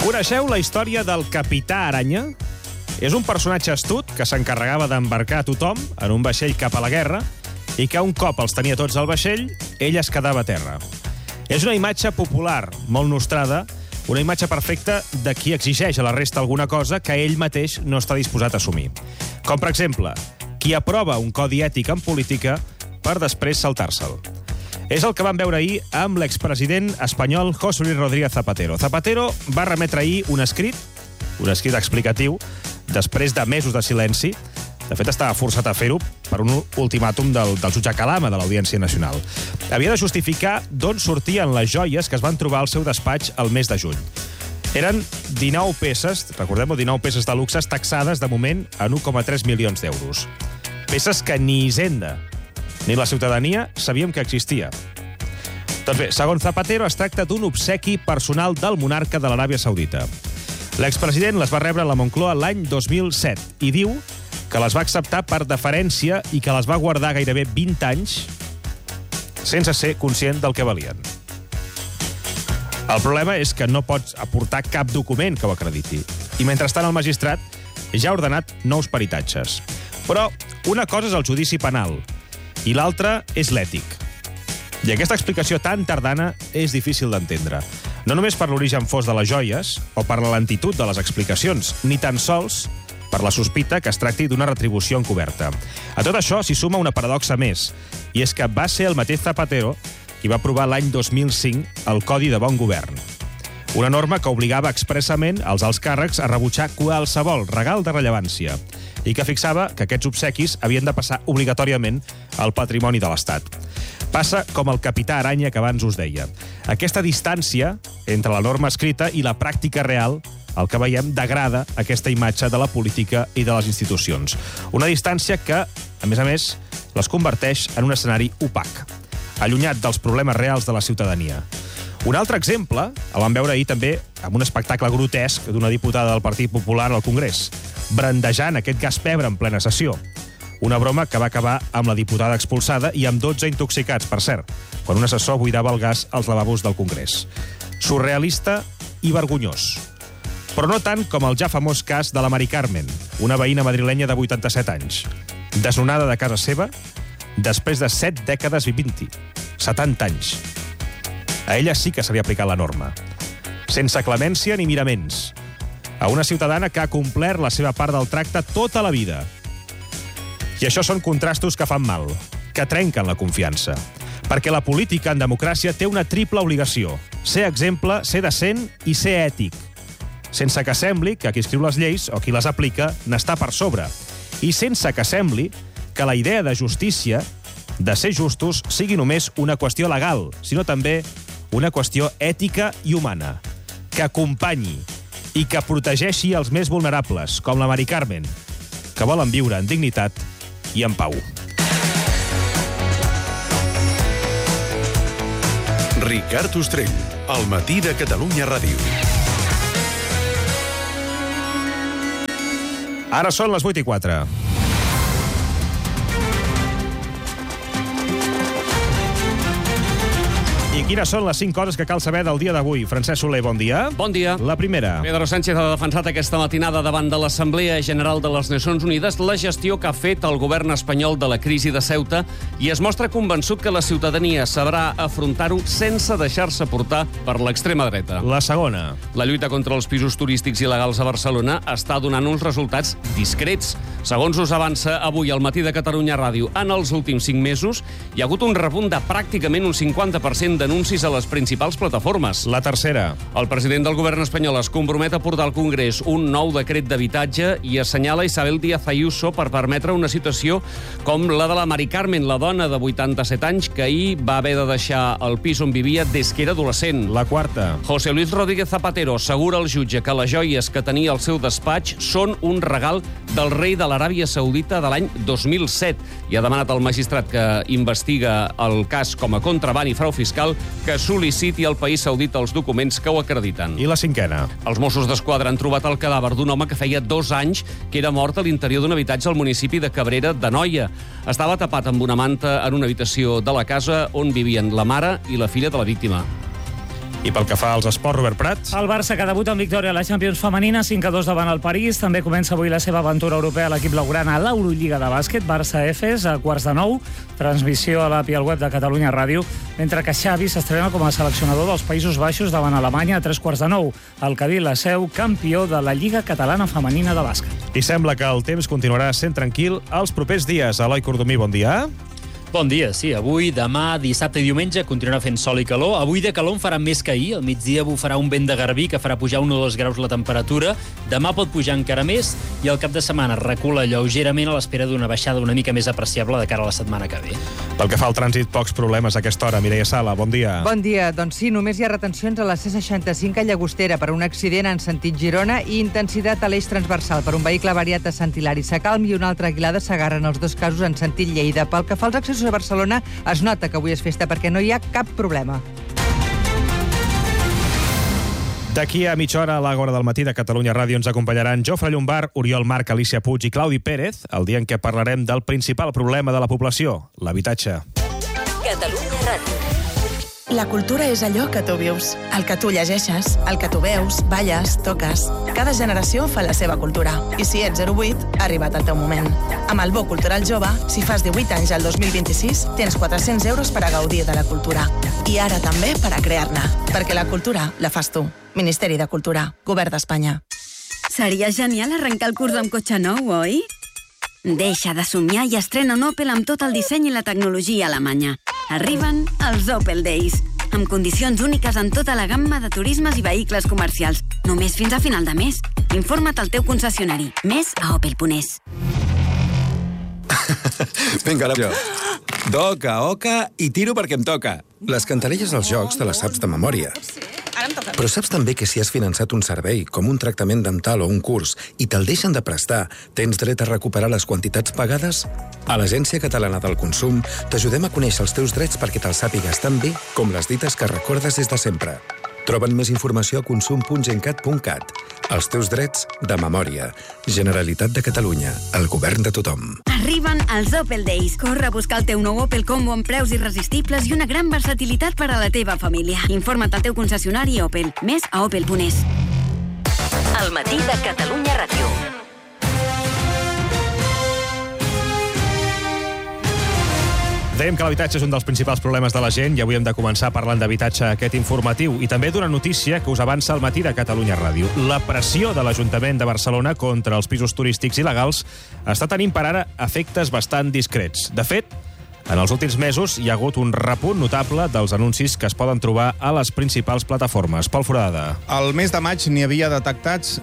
Coneixeu la història del Capità Aranya? És un personatge astut que s'encarregava d'embarcar a tothom en un vaixell cap a la guerra i que un cop els tenia tots al vaixell, ell es quedava a terra. És una imatge popular, molt nostrada, una imatge perfecta de qui exigeix a la resta alguna cosa que ell mateix no està disposat a assumir. Com, per exemple, qui aprova un codi ètic en política per després saltar-se'l. És el que vam veure ahir amb l'expresident espanyol José Luis Rodríguez Zapatero. Zapatero va remetre ahir un escrit explicatiu, després de mesos de silenci. De fet, estava forçat a fer-ho per un ultimàtum del jutge Calama de l'Audiència Nacional. Havia de justificar d'on sortien les joies que es van trobar al seu despatx el mes de juny. Eren 19 peces, recordem-ho, 19 peces de luxes taxades de moment en 1,3 milions d'euros. Peces que ni Hisenda ni la ciutadania sabíem que existia. Doncs bé, segons Zapatero, es tracta d'un obsequi personal del monarca de l'Aràbia Saudita. L'expresident les va rebre a la Moncloa l'any 2007 i diu que les va acceptar per deferència i que les va guardar gairebé 20 anys sense ser conscient del que valien. El problema és que no pots aportar cap document que ho acrediti. I mentrestant el magistrat ja ha ordenat nous peritatges. Però una cosa és el judici penal i l'altra és l'ètic. I aquesta explicació tan tardana és difícil d'entendre. No només per l'origen fos de les joies o per la lentitud de les explicacions, ni tan sols per la sospita que es tracti d'una retribució encoberta. A tot això s'hi suma una paradoxa més, i és que va ser el mateix Zapatero qui va aprovar l'any 2005 el Codi de Bon Govern. Una norma que obligava expressament els alts càrrecs a rebutjar qualsevol regal de rellevància i que fixava que aquests obsequis havien de passar obligatòriament al patrimoni de l'Estat. Passa com el Capità Aranya que abans us deia. Aquesta distància entre la norma escrita i la pràctica real, el que veiem, degrada aquesta imatge de la política i de les institucions. Una distància que, a més, les converteix en un escenari opac, allunyat dels problemes reals de la ciutadania. Un altre exemple el vam veure ahir també amb un espectacle grotesc d'una diputada del Partit Popular al Congrés, brandejant aquest gas pebre en plena sessió. Una broma que va acabar amb la diputada expulsada i amb 12 intoxicats, per cert, quan un assessor buidava el gas als lavabos del Congrés. Surrealista i vergonyós. Però no tant com el ja famós cas de la Mari Carmen, una veïna madrilenya de 87 anys, desnonada de casa seva després de 7 dècades vivint-hi, 70 anys. A ella sí que se li ha aplicat la norma, sense clemència ni miraments, a una ciutadana que ha complert la seva part del tracte tota la vida. I això són contrastos que fan mal, que trenquen la confiança. Perquè la política en democràcia té una triple obligació: ser exemple, ser decent i ser ètic. Sense que sembli que qui escriu les lleis o qui les aplica n'està per sobre. I sense que sembli que la idea de justícia, de ser justos, sigui només una qüestió legal, sinó també una qüestió ètica i humana, que acompanyi i que protegeixi els més vulnerables, com la Mari Carmen, que volen viure en dignitat i en pau. Ricard Ostrell, al matí de Catalunya Ràdio. Ara són les 8:04. I quines són les 5 coses que cal saber del dia d'avui? Francesc Soler, bon dia. Bon dia. La primera. Pedro Sánchez ha defensat aquesta matinada davant de l'Assemblea General de les Nacions Unides la gestió que ha fet el govern espanyol de la crisi de Ceuta i es mostra convençut que la ciutadania sabrà afrontar-ho sense deixar-se portar per l'extrema dreta. La segona. La lluita contra els pisos turístics il·legals a Barcelona està donant uns resultats discrets. Segons us avança avui al matí de Catalunya Ràdio, en els últims 5 mesos hi ha hagut un repunt de pràcticament un 50% d'anuncis a les principals plataformes. La tercera. El president del govern espanyol es compromet a portar al Congrés un nou decret d'habitatge i assenyala Isabel Díaz Ayuso per permetre una situació com la de la Mari Carmen, la dona de 87 anys que ahir va haver de deixar el pis on vivia des que era adolescent. La quarta. José Luis Rodríguez Zapatero assegura al jutge que les joies que tenia al seu despatx són un regal del rei de l'Aràbia Saudita de l'any 2007 i ha demanat al magistrat que investiga el cas com a contraban i frau fiscal que sol·liciti al país saudita els documents que ho acrediten. I la cinquena. Els Mossos d'Esquadra han trobat el cadàver d'un home que feia 2 anys que era mort a l'interior d'un habitatge al municipi de Cabrera d'Anoia. Estava tapat amb una manta en una habitació de la casa on vivien la mare i la filla de la víctima. I pel que fa als esports, Robert Prat. El Barça, que debuta amb victòria a la Champions femenina, 5-2 davant el París. També comença avui la seva aventura europea a l'equip blaugrana a l'Eurolliga de bàsquet. Barça-Efes, a 15:15. Transmissió a l'AP i al web de Catalunya Ràdio. Mentre que Xavi s'estrena com a seleccionador dels Països Baixos davant Alemanya a 15:45. El Cadí la seu, campió de la Lliga Catalana Femenina de bàsquet. I sembla que el temps continuarà sent tranquil els propers dies. Eloi Cordomí, bon dia. Bon dia, sí. Avui, demà, dissabte i diumenge continuarà fent sol i calor. Avui de calor en farà més que ahir. Al migdia bufarà un vent de garbí que farà pujar 1 o 2 graus la temperatura. Demà pot pujar encara més i el cap de setmana recula lleugerament a l'espera d'una baixada una mica més apreciable de cara a la setmana que ve. Pel que fa al trànsit, pocs problemes a aquesta hora. Mireia Sala, bon dia. Bon dia. Doncs sí, només hi ha retencions a la C65 a Llagostera per un accident en sentit Girona i intensitat a l'eix transversal per un vehicle variat a Sant Hilari Sacalm i un altre a Aguilar de Segarra, en els dos casos en sentit Lleida. Pel que fa als accessos a Barcelona, es nota que avui és festa perquè no hi ha cap problema. D'aquí a mitja hora a l'Àgora del matí de Catalunya Ràdio ens acompanyaran Jofre Llombart, Oriol Marc, Alicia Puig i Claudi Pérez, el dia en què parlarem del principal problema de la població, l'habitatge. Catalunya Ràdio. La cultura és allò que tu vius, el que tu llegeixes, el que tu veus, balles, toques. Cada generació fa la seva cultura. I si ets 08, ha arribat el teu moment. Amb el Bo Cultural Jove, si fas 18 anys al 2026, tens 400 euros per a gaudir de la cultura. I ara també per a crear-ne. Perquè la cultura la fas tu. Ministeri de Cultura, Govern d'Espanya. Seria genial arrencar el curs amb cotxe nou, oi? Deixa de somiar i estrena un Opel amb tot el disseny i la tecnologia alemanya. Arriben els Opel Days, amb condicions úniques en tota la gamma de turismes i vehicles comercials. Només fins a final de mes. Informa't al teu concessionari. Més a opel.es. Vinga, ara jo. Toca, oca i tiro perquè em toca. Les cantarelles als jocs te les saps de memòria. Però saps també que si has finançat un servei, com un tractament dental o un curs, i te'l deixen de prestar, tens dret a recuperar les quantitats pagades? A l'Agència Catalana del Consum t'ajudem a conèixer els teus drets perquè te'ls sàpigues tan bé com les dites que recordes des de sempre. Troben més informació a consum.gencat.cat. Els teus drets de memòria. Generalitat de Catalunya. El govern de tothom. Arriben els Opel Days. Corre a buscar el teu nou Opel Combo amb preus irresistibles i una gran versatilitat per a la teva família. Informa't al teu concessionari Opel. Més a opel.es. El matí de Catalunya Ràdio. Dèiem que l'habitatge és un dels principals problemes de la gent i avui hem de començar parlant d'habitatge aquest informatiu i també d'una notícia que us avança al matí de Catalunya Ràdio. La pressió de l'Ajuntament de Barcelona contra els pisos turístics il·legals està tenint per ara efectes bastant discrets. De fet, en els últims mesos hi ha hagut un repunt notable dels anuncis que es poden trobar a les principals plataformes. Pol Foradada. Al mes de maig n'hi havia detectats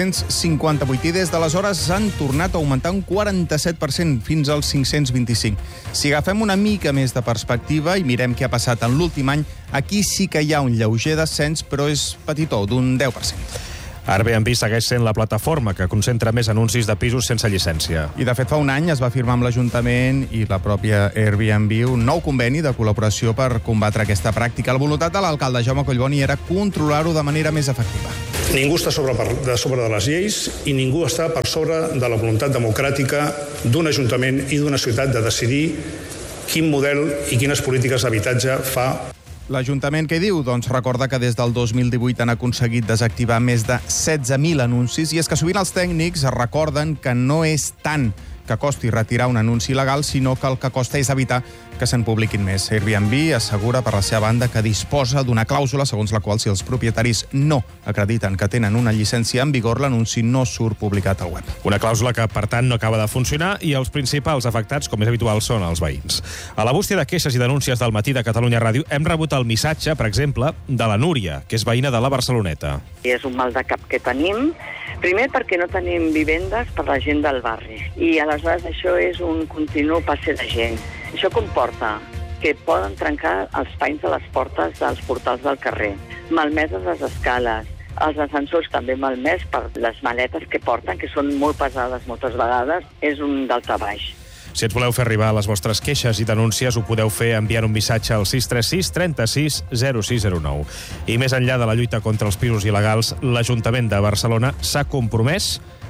358 i des d'aleshores s'han tornat a augmentar un 47% fins als 525. Si agafem una mica més de perspectiva i mirem què ha passat en l'últim any, aquí sí que hi ha un lleuger descens, però és petitó, d'un 10%. Airbnb segueix sent la plataforma que concentra més anuncis de pisos sense llicència. I, de fet, fa un any es va firmar amb l'Ajuntament i la pròpia Airbnb un nou conveni de col·laboració per combatre aquesta pràctica. La voluntat de l'alcalde Jaume Collboni era controlar-ho de manera més efectiva. Ningú està sobre de les lleis i ningú està per sobre de la voluntat democràtica d'un ajuntament i d'una ciutat de decidir quin model i quines polítiques d'habitatge fa. L'Ajuntament què diu? Doncs recorda que des del 2018 han aconseguit desactivar més de 16.000 anuncis i és que sovint els tècnics recorden que no és tant que costi retirar un anunci il·legal, sinó que el que costa és evitar que se'n publiquin més. Airbnb assegura per la seva banda que disposa d'una clàusula segons la qual si els propietaris no acrediten que tenen una llicència en vigor, l'anunci no surt publicat al web. Una clàusula que, per tant, no acaba de funcionar i els principals afectats, com és habitual, són els veïns. A la bústia de queixes i denúncies del matí de Catalunya Ràdio hem rebut el missatge, per exemple, de la Núria, que és veïna de la Barceloneta. És un mal de cap que tenim. Primer perquè no tenim vivendes per la gent del barri i aleshores això és un continu passe de gent. Això comporta que poden trencar els panys de les portes dels portals del carrer, malmeses les escales, els ascensors també malmès per les maletes que porten, que són molt pesades moltes vegades, és un daltabaix. Si ens voleu fer arribar les vostres queixes i denúncies, ho podeu fer enviant un missatge al 636 36 0609. I més enllà de la lluita contra els pisos il·legals, l'Ajuntament de Barcelona s'ha compromès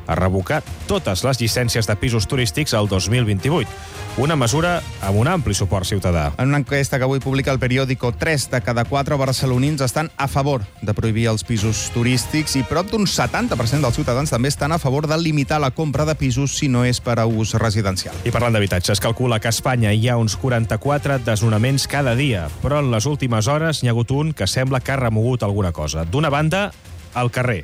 a revocar totes les llicències de pisos turístics al 2028. Una mesura amb un ampli suport ciutadà. En una enquesta que avui publica el periòdico, 3 de cada 4 barcelonins estan a favor de prohibir els pisos turístics i prop d'un 70% dels ciutadans també estan a favor de limitar la compra de pisos si no és per a ús residencial. I parlant d'habitatge, es calcula que a Espanya hi ha uns 44 desnonaments cada dia, però en les últimes hores n'hi ha hagut un que sembla que ha remogut alguna cosa. D'una banda, al carrer.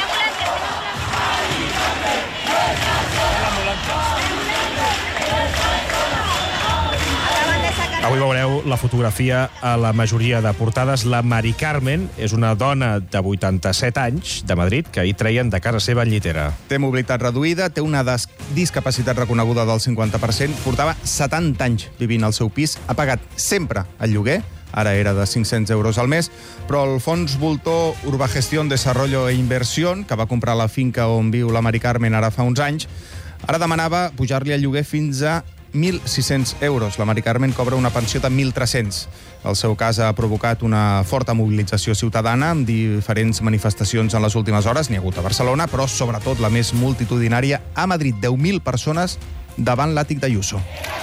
Avui veureu la fotografia a la majoria de portades. La Mari Carmen és una dona de 87 anys de Madrid que ahir treien de casa seva en llitera. Té mobilitat reduïda, té una discapacitat reconeguda del 50%, portava 70 anys vivint al seu pis, ha pagat sempre el lloguer, ara era de 500 euros al mes, però el fons voltor Urbagestión Desarrollo e Inversión, que va comprar la finca on viu la Mari Carmen ara fa uns anys, ara demanava pujar-li el lloguer fins a 1.600 euros. La Mari Carmen cobra una pensió de 1.300. El seu cas ha provocat una forta mobilització ciutadana amb diferents manifestacions en les últimes hores. N'hi ha hagut a Barcelona, però sobretot la més multitudinària a Madrid. 10.000 persones davant l'àtic d'Ayuso.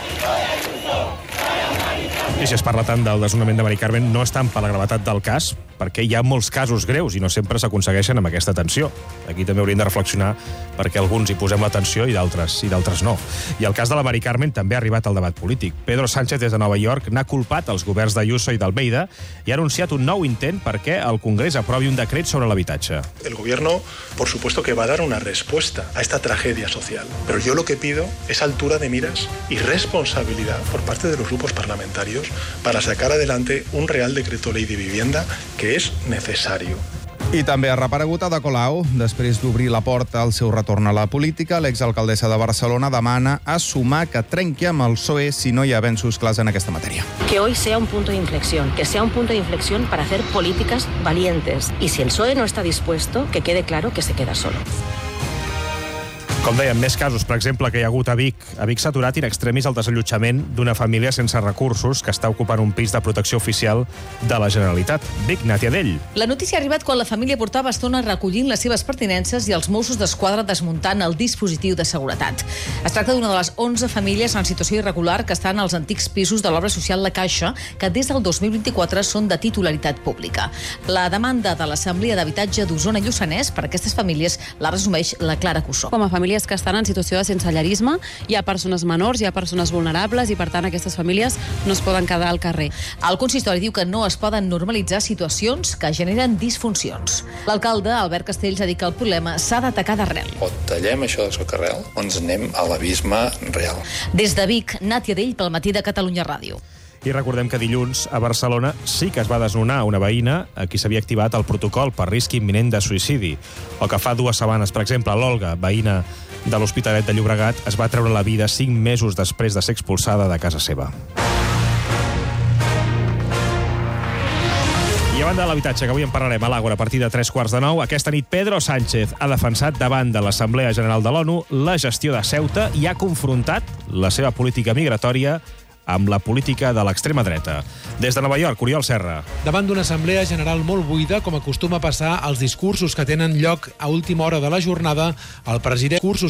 I si es parla tant del desnonament de Mari Carmen, no és tant per la gravetat del cas, perquè hi ha molts casos greus i no sempre s'aconsegueixen amb aquesta atenció. Aquí també hauríem de reflexionar perquè alguns hi posem l'atenció i d'altres no. I el cas de la Mari Carmen també ha arribat al debat polític. Pedro Sánchez, des de Nova York, n'ha culpat els governs d'Ayuso i d'Almeida i ha anunciat un nou intent perquè el Congrés aprovi un decret sobre l'habitatge. El gobierno, por supuesto, que va a dar una respuesta a esta tragedia social. Pero yo lo que pido es altura de miras y responsabilidad por parte de los grupos parlamentarios para sacar adelante un Real Decreto Ley de Vivienda que és necessari. I també ha reaparegut Ada Colau. Després d'obrir la porta al seu retorn a la política, l'exalcaldessa de Barcelona demana a Sumar que trenqui amb el PSOE si no hi ha avenços clars en aquesta matèria. Que hoy sea un punto de inflexión, que sea un punto de inflexión para hacer políticas valientes. Y si el PSOE no está dispuesto, que quede claro que se queda solo. Com dèiem, més casos, per exemple, que hi ha hagut a Vic. A Vic s'ha aturat in extremis el desallotjament d'una família sense recursos que està ocupant un pis de protecció oficial de la Generalitat. Vic, Nàtia Dell. La notícia ha arribat quan la família portava estona recollint les seves pertinences i els Mossos d'Esquadra desmuntant el dispositiu de seguretat. Es tracta d'una de les 11 famílies en situació irregular que estan als antics pisos de l'obra social La Caixa, que des del 2024 són de titularitat pública. La demanda de l'Assemblea d'Habitatge d'Osona i Lluçanès per a aquestes famílies la resumeix la Clara Cussó. Com a famílies que estan en situació de sensellarisme, hi ha persones menors, hi ha persones vulnerables i, per tant, aquestes famílies no es poden quedar al carrer. El consistori diu que no es poden normalitzar situacions que generen disfuncions. L'alcalde, Albert Castells, ha dit que el problema s'ha d'atacar d'arrel. O tallem això de socarrel o ens anem a l'abisme real. Des de Vic, Nàtia Dell, pel Matí de Catalunya Ràdio. I recordem que dilluns a Barcelona sí que es va desnonar una veïna a qui s'havia activat el protocol per risc imminent de suïcidi. O que fa 2 setmanes, per exemple, l'Olga, veïna de l'Hospitalet de Llobregat, es va treure la vida 5 mesos després de ser expulsada de casa seva. I a banda de l'habitatge, que avui en parlarem a l'Àgora a partir de 9:15, aquesta nit Pedro Sánchez ha defensat davant de l'Assemblea General de l'ONU la gestió de Ceuta i ha confrontat la seva política migratòria amb la política de l'extrema dreta. Des de Nova York, Oriol Serra. Davant d'una assemblea general molt buida, com acostuma a passar als discursos que tenen lloc a última hora de la jornada, el president cursos